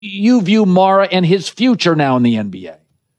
you view Mara and his future now in the NBA?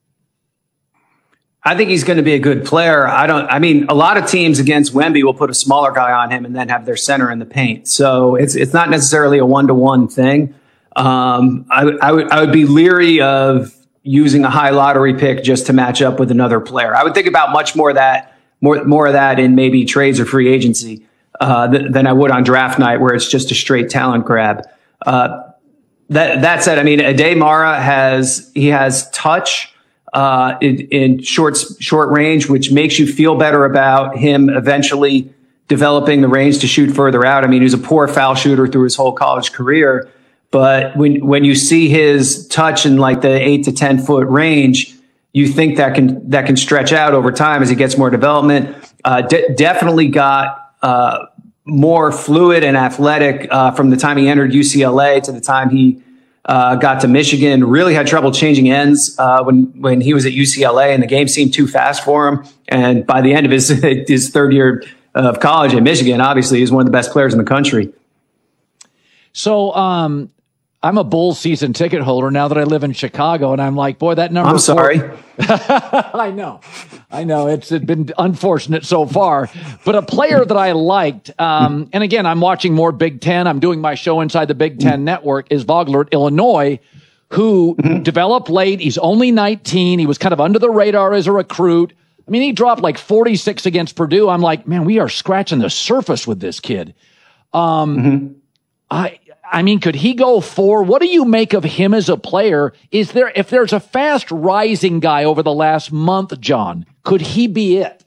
I think he's going to be a good player. I mean, a lot of teams against Wemby will put a smaller guy on him and then have their center in the paint. So it's not necessarily a 1-to-1 thing. I would be leery of using a high lottery pick just to match up with another player. I would think about much more of that in maybe trades or free agency than I would on draft night, where it's just a straight talent grab. That said, I mean, Ade Mara has touch in short range, which makes you feel better about him eventually developing the range to shoot further out. I mean, he was a poor foul shooter through his whole college career, but when you see his touch in like the 8 to 10 foot range, you think that can stretch out over time as he gets more development. Definitely got more fluid and athletic from the time he entered UCLA to the time he got to Michigan. Really had trouble changing ends when he was at UCLA, and the game seemed too fast for him. And by the end of his third year of college at Michigan, obviously he's one of the best players in the country. So I'm a Bulls season ticket holder now that I live in Chicago, and I'm like, boy, that number. I'm sorry. I know. It's been unfortunate so far, but a player that I liked, and again, I'm watching more Big Ten. I'm doing my show inside the Big Ten network, is Vogler at Illinois, who developed late. He's only 19. He was kind of under the radar as a recruit. I mean, he dropped like 46 against Purdue. I'm like, man, we are scratching the surface with this kid. I mean, could he go 4? What do you make of him as a player? If there's a fast rising guy over the last month, John, could he be it?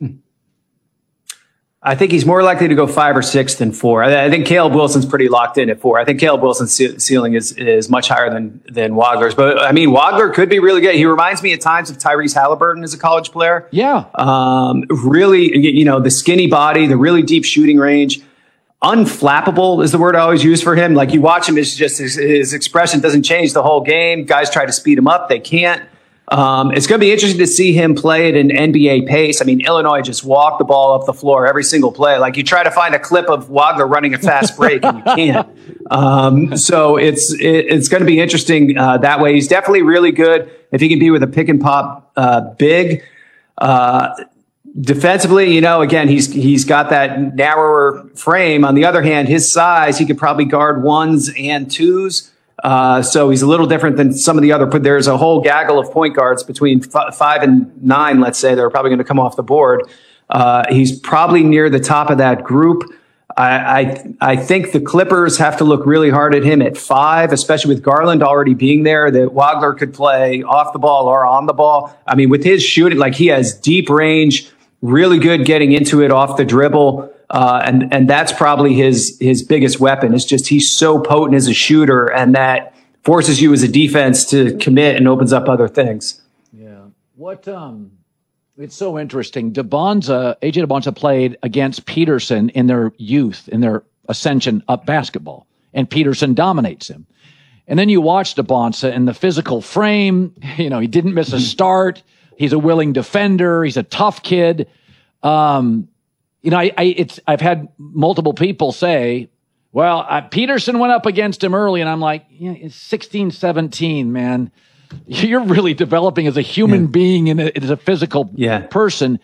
I think he's more likely to go 5 or 6 than 4. I think Caleb Wilson's pretty locked in at 4. I think Caleb Wilson's ceiling is much higher than Wagler's. But I mean, Wagler could be really good. He reminds me at times of Tyrese Halliburton as a college player. Yeah. Really, the skinny body, the really deep shooting range. Unflappable is the word I always use for him. Like, you watch him, it's just his expression doesn't change the whole game. Guys try to speed him up. They can't. It's going to be interesting to see him play at an NBA pace. I mean, Illinois just walked the ball up the floor every single play. Like, you try to find a clip of Wagler running a fast break and you can't. So it's going to be interesting that way. He's definitely really good if he can be with a pick and pop big. Defensively, again, he's got that narrower frame. On the other hand, his size, he could probably guard 1s and 2s. So he's a little different than some of the other. There's a whole gaggle of point guards between 5 and 9, let's say, that are probably going to come off the board. He's probably near the top of that group. I think the Clippers have to look really hard at him at 5, especially with Garland already being there, that Wagler could play off the ball or on the ball. I mean, with his shooting, like, he has deep range, really good getting into it off the dribble. And that's probably his biggest weapon. It's just, he's so potent as a shooter, and that forces you as a defense to commit and opens up other things. Yeah. It's so interesting. AJ Debonza played against Peterson in their youth, in their ascension up basketball, and Peterson dominates him. And then you watch Debonza in the physical frame. He didn't miss a start. He's a willing defender. He's a tough kid. I've had multiple people say, well, Peterson went up against him early. And I'm like, yeah, it's 16, 17, man. You're really developing as a human being and as a physical person.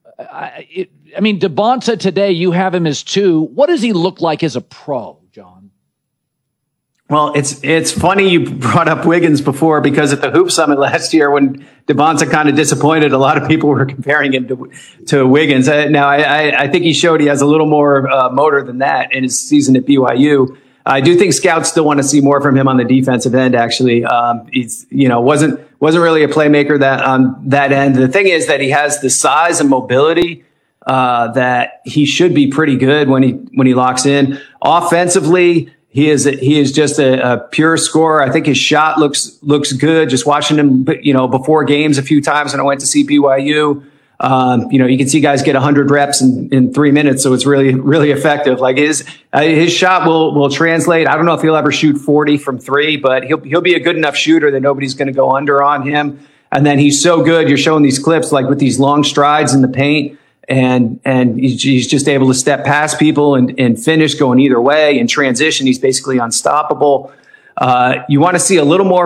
Debonza today, you have him as 2. What does he look like as a pro, John? Well, it's funny you brought up Wiggins before, because at the Hoop Summit last year, when Debonza kind of disappointed, a lot of people were comparing him to Wiggins. Now, I think he showed he has a little more motor than that in his season at BYU. I do think scouts still want to see more from him on the defensive end. Actually, he's wasn't really a playmaker on that end. The thing is that he has the size and mobility that he should be pretty good when he locks in. Offensively, he is just a pure scorer. I think his shot looks good. Just watching him, before games a few times when I went to see BYU, you can see guys get 100 reps in 3 minutes. So it's really, really effective. Like, his shot will translate. I don't know if he'll ever shoot 40 from 3, but he'll be a good enough shooter that nobody's going to go under on him. And then he's so good. You're showing these clips, like, with these long strides in the paint. And he's just able to step past people and finish going either way. In transition, he's basically unstoppable. You want to see a little more